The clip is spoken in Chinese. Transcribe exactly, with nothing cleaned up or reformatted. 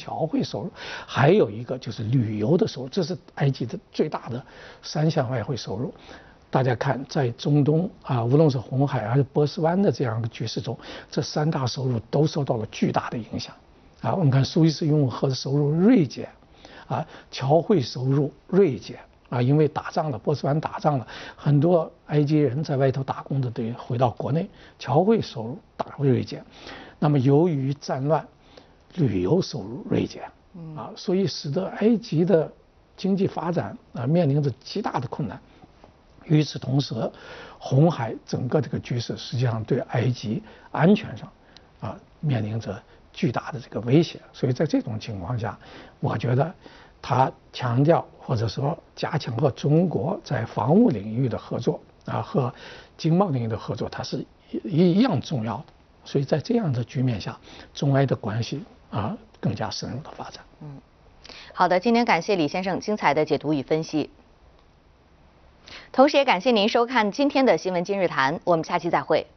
侨汇收入，还有一个就是旅游的收入，这是埃及的最大的三项外汇收入。大家看，在中东啊，无论是红海还是波斯湾的这样的局势中，这三大收入都受到了巨大的影响。啊，我们看苏伊士运河的收入锐减，啊，侨汇收入锐减。啊，因为打仗了，波斯湾打仗了，很多埃及人在外头打工的得回到国内，侨汇收入大锐减。那么由于战乱，旅游收入锐减，啊，所以使得埃及的经济发展啊面临着极大的困难。与此同时，红海整个这个局势实际上对埃及安全上啊面临着巨大的这个威胁。所以在这种情况下，我觉得他强调或者说加强和中国在防务领域的合作啊和经贸领域的合作，它是一一样重要的。所以在这样的局面下，中埃的关系啊更加深入的发展。 嗯，好的，今天感谢李先生精彩的解读与分析，同时也感谢您收看今天的新闻今日谈，我们下期再会。